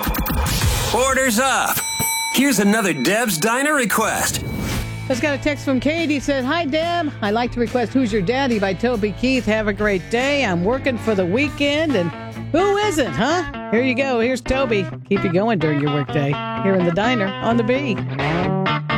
Orders up. Here's another Deb's Diner request. Just got a text from Katie. Said, "Hi, Deb. I'd like to request Who's Your Daddy by Toby Keith. Have a great day. I'm working for the weekend, and who isn't, huh? Here you go. Here's Toby. Keep you going during your workday here in the diner on the B."